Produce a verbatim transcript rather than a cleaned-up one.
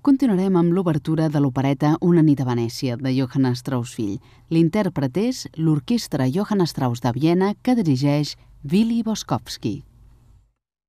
Continuarem amb l'obertura de l'opereta Una nit a Venècia, de Johann Strauss fill. L'intèrpret és l'Orquestra Johann Strauss de Viena, que dirigeix Willy Boskowski.